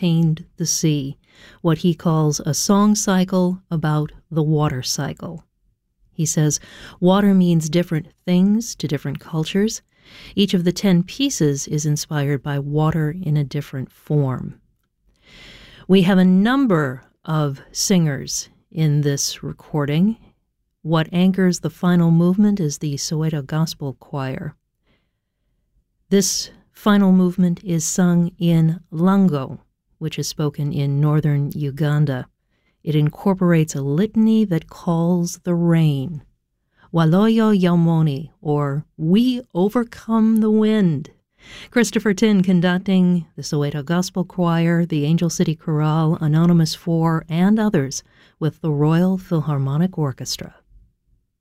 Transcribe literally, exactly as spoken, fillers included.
tamed the sea, what he calls a song cycle about the water cycle. He says, water means different things to different cultures. Each of the ten pieces is inspired by water in a different form. We have a number of singers in this recording. What anchors the final movement is the Soweto Gospel Choir. This final movement is sung in Lango, which is spoken in northern Uganda. It incorporates a litany that calls the rain, Waloyo Yaumoni, or We Overcome the Wind. Christopher Tin conducting the Soweto Gospel Choir, the Angel City Chorale, Anonymous Four, and others with the Royal Philharmonic Orchestra.